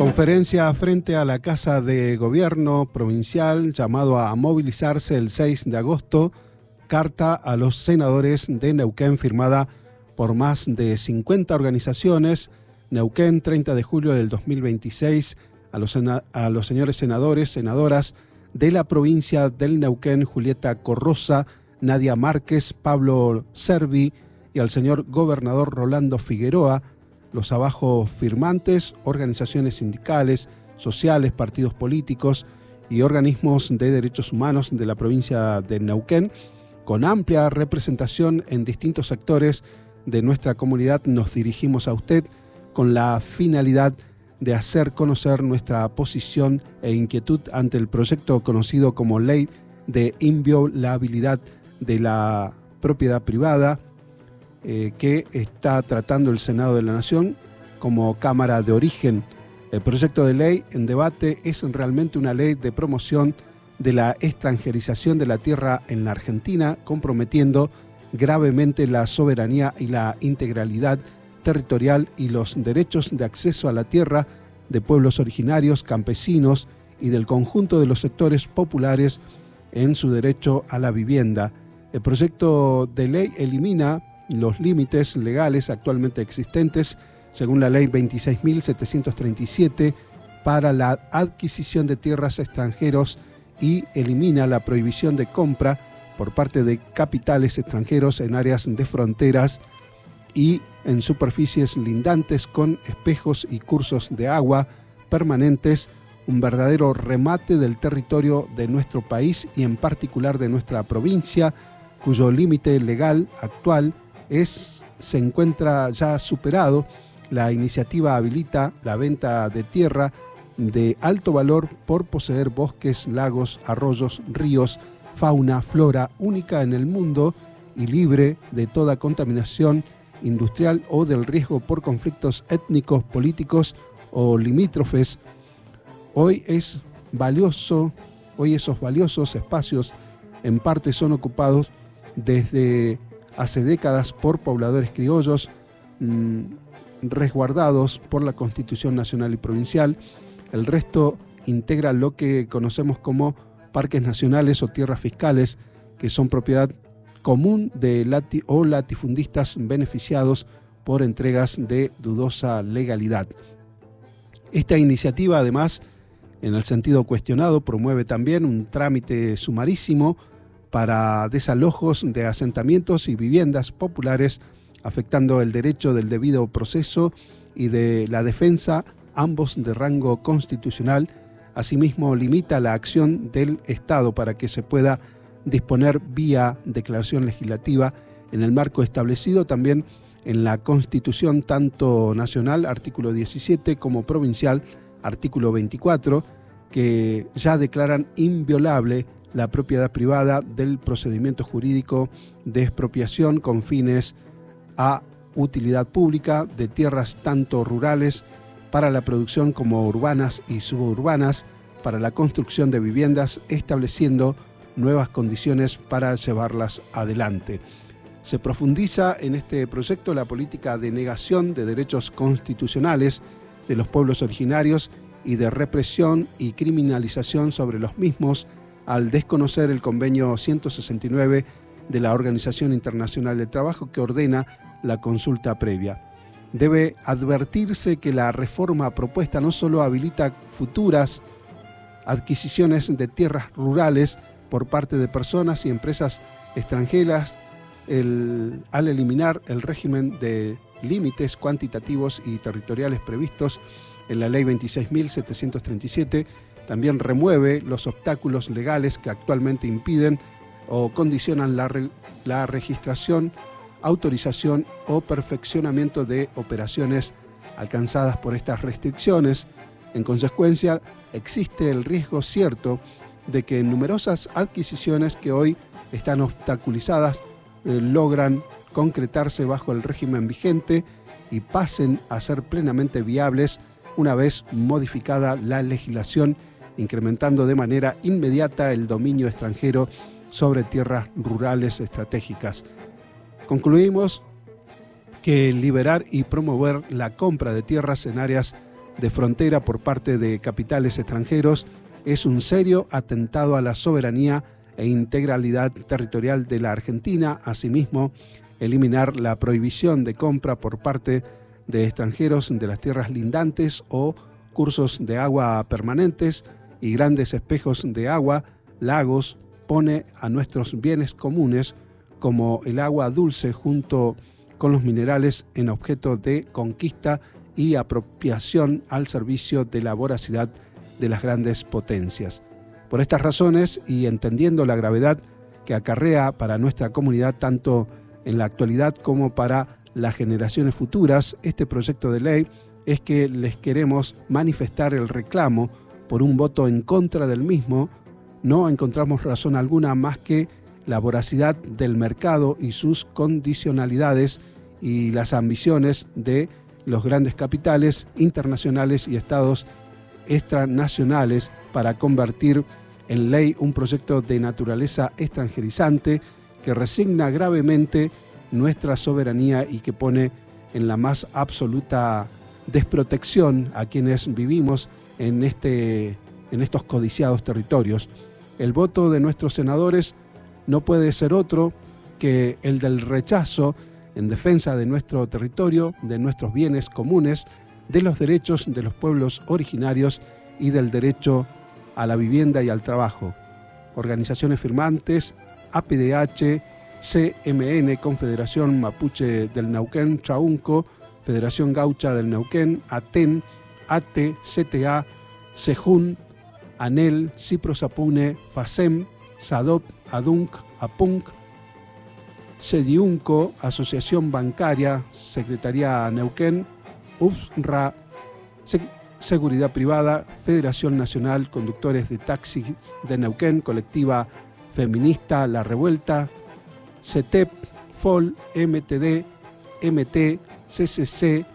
Conferencia frente a la Casa de Gobierno Provincial, llamado a movilizarse el 6 de agosto, carta a los senadores de Neuquén firmada por más de 50 organizaciones. Neuquén, 30 de julio del 2026, a los señores senadores, senadoras de la provincia del Neuquén, Julieta Corrosa, Nadia Márquez, Pablo Servi, y al señor gobernador Rolando Figueroa, los abajo firmantes, organizaciones sindicales, sociales, partidos políticos y organismos de derechos humanos de la provincia de Neuquén, con amplia representación en distintos sectores de nuestra comunidad, nos dirigimos a usted con la finalidad de hacer conocer nuestra posición e inquietud ante el proyecto conocido como Ley de Inviolabilidad de la Propiedad Privada, que está tratando el Senado de la Nación como Cámara de Origen. El proyecto de ley en debate es realmente una ley de promoción de la extranjerización de la tierra en la Argentina, comprometiendo gravemente la soberanía y la integralidad territorial y los derechos de acceso a la tierra de pueblos originarios, campesinos y del conjunto de los sectores populares en su derecho a la vivienda. El proyecto de ley elimina los límites legales actualmente existentes según la ley 26.737 para la adquisición de tierras extranjeros y elimina la prohibición de compra por parte de capitales extranjeros en áreas de fronteras y en superficies lindantes con espejos y cursos de agua permanentes, un verdadero remate del territorio de nuestro país y en particular de nuestra provincia, cuyo límite legal actual se encuentra ya superado. La iniciativa habilita la venta de tierra de alto valor por poseer bosques, lagos, arroyos, ríos, fauna, flora única en el mundo y libre de toda contaminación industrial o del riesgo por conflictos étnicos, políticos o limítrofes. Hoy esos valiosos espacios en parte son ocupados desde hace décadas por pobladores criollos, resguardados por la Constitución Nacional y Provincial. El resto integra lo que conocemos como parques nacionales o tierras fiscales, que son propiedad común de latifundistas beneficiados por entregas de dudosa legalidad. Esta iniciativa, además, en el sentido cuestionado, promueve también un trámite sumarísimo para desalojos de asentamientos y viviendas populares, afectando el derecho del debido proceso y de la defensa, ambos de rango constitucional. Asimismo, limita la acción del Estado para que se pueda disponer vía declaración legislativa en el marco establecido también en la Constitución, tanto nacional, artículo 17, como provincial, artículo 24, que ya declaran inviolable la propiedad privada del procedimiento jurídico de expropiación con fines a utilidad pública de tierras tanto rurales para la producción como urbanas y suburbanas para la construcción de viviendas, estableciendo nuevas condiciones para llevarlas adelante. Se profundiza en este proyecto la política de negación de derechos constitucionales de los pueblos originarios y de represión y criminalización sobre los mismos, al desconocer el convenio 169 de la Organización Internacional del Trabajo que ordena la consulta previa. Debe advertirse que la reforma propuesta no solo habilita futuras adquisiciones de tierras rurales por parte de personas y empresas extranjeras, al eliminar el régimen de límites cuantitativos y territoriales previstos en la Ley 26.737, también remueve los obstáculos legales que actualmente impiden o condicionan la registración, autorización o perfeccionamiento de operaciones alcanzadas por estas restricciones. En consecuencia, existe el riesgo cierto de que numerosas adquisiciones que hoy están obstaculizadas logran concretarse bajo el régimen vigente y pasen a ser plenamente viables una vez modificada la legislación, incrementando de manera inmediata el dominio extranjero sobre tierras rurales estratégicas. Concluimos que liberar y promover la compra de tierras en áreas de frontera por parte de capitales extranjeros es un serio atentado a la soberanía e integralidad territorial de la Argentina. Asimismo, eliminar la prohibición de compra por parte de extranjeros de las tierras lindantes o cursos de agua permanentes y grandes espejos de agua, lagos, pone a nuestros bienes comunes como el agua dulce junto con los minerales en objeto de conquista y apropiación al servicio de la voracidad de las grandes potencias. Por estas razones, y entendiendo la gravedad que acarrea para nuestra comunidad tanto en la actualidad como para las generaciones futuras, este proyecto de ley es que les queremos manifestar el reclamo por un voto en contra del mismo. No encontramos razón alguna más que la voracidad del mercado y sus condicionalidades y las ambiciones de los grandes capitales internacionales y estados extranacionales para convertir en ley un proyecto de naturaleza extranjerizante que resigna gravemente nuestra soberanía y que pone en la más absoluta desprotección a quienes vivimos en estos codiciados territorios. El voto de nuestros senadores no puede ser otro que el del rechazo en defensa de nuestro territorio, de nuestros bienes comunes, de los derechos de los pueblos originarios y del derecho a la vivienda y al trabajo. Organizaciones firmantes: APDH, CMN, Confederación Mapuche del Neuquén, Chaunco, Federación Gaucha del Neuquén, ATEN, ATE, CTA, CEJUN, ANEL, CIPROSAPUNE, FACEM, SADOP, ADUNC, APUNC, CEDIUNCO, Asociación Bancaria, Secretaría Neuquén, UFRA, Seguridad Privada, Federación Nacional Conductores de Taxis de Neuquén, Colectiva Feminista La Revuelta, CETEP, FOL, MTD, MT, CCC,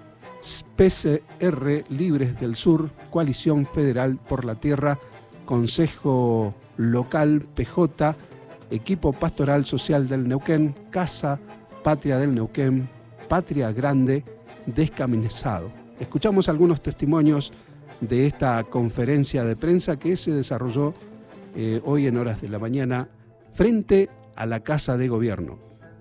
PCR Libres del Sur, Coalición Federal por la Tierra, Consejo Local PJ, Equipo Pastoral Social del Neuquén, Casa Patria del Neuquén, Patria Grande, Descamisado. Escuchamos algunos testimonios de esta conferencia de prensa que se desarrolló hoy en horas de la mañana frente a la Casa de Gobierno.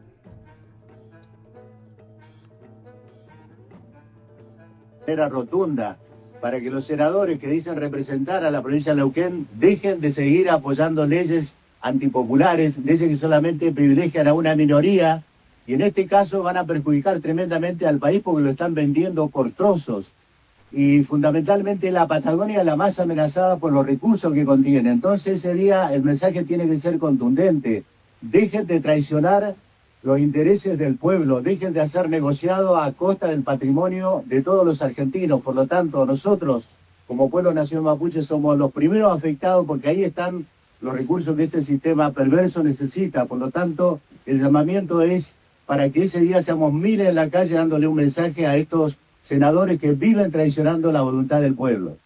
Era rotunda para que los senadores que dicen representar a la provincia de Neuquén dejen de seguir apoyando leyes antipopulares, leyes que solamente privilegian a una minoría y en este caso van a perjudicar tremendamente al país porque lo están vendiendo por trozos. Y fundamentalmente la Patagonia es la más amenazada por los recursos que contiene. Entonces ese día el mensaje tiene que ser contundente. Dejen de traicionar los intereses del pueblo, dejen de hacer negociado a costa del patrimonio de todos los argentinos. Por lo tanto, nosotros, como pueblo nación mapuche, somos los primeros afectados porque ahí están los recursos que este sistema perverso necesita. Por lo tanto, el llamamiento es para que ese día seamos miles en la calle dándole un mensaje a estos senadores que viven traicionando la voluntad del pueblo.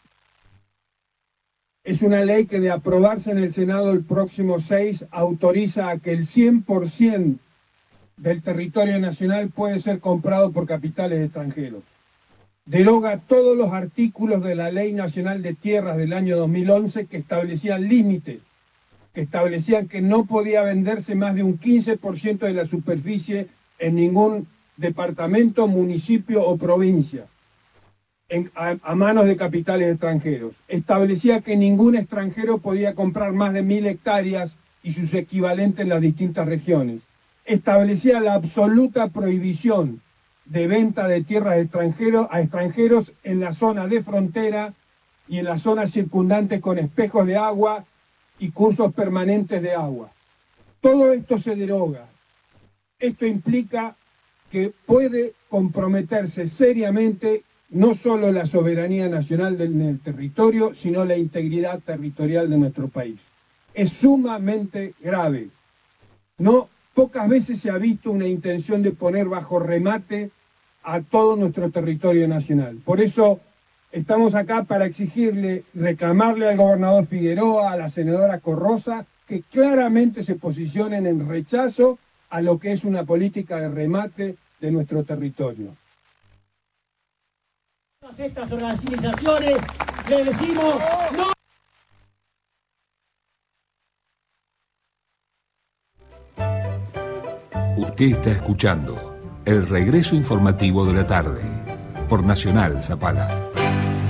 Es una ley que de aprobarse en el Senado el próximo 6 autoriza a que el 100% del territorio nacional puede ser comprado por capitales extranjeros. Deroga todos los artículos de la Ley Nacional de Tierras del año 2011 que establecían límites, que establecían que no podía venderse más de un 15% de la superficie en ningún departamento, municipio o provincia a manos de capitales extranjeros. Establecía que ningún extranjero podía comprar más de 1000 hectáreas y sus equivalentes en las distintas regiones. Establecía la absoluta prohibición de venta de tierras a extranjeros en la zona de frontera y en las zonas circundantes con espejos de agua y cursos permanentes de agua. Todo esto se deroga. Esto implica que puede comprometerse seriamente no solo la soberanía nacional del territorio, sino la integridad territorial de nuestro país. Es sumamente grave. Pocas veces se ha visto una intención de poner bajo remate a todo nuestro territorio nacional. Por eso estamos acá para exigirle, reclamarle al gobernador Figueroa, a la senadora Corrosa, que claramente se posicionen en rechazo a lo que es una política de remate de nuestro territorio. todas estas organizaciones le decimos no. Usted está escuchando el regreso informativo de la tarde por Nacional Zapala.